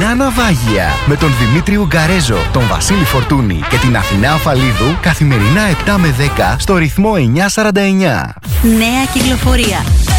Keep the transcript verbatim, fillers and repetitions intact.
Πρωινά ναυάγια με τον Δημήτρη Ουγκαρέζο, τον Βασίλη Φορτούνη και την Αθηνά Αφαλίδου καθημερινά επτά με δέκα στο ρυθμό εννιακόσια σαράντα εννιά. Νέα κυκλοφορία.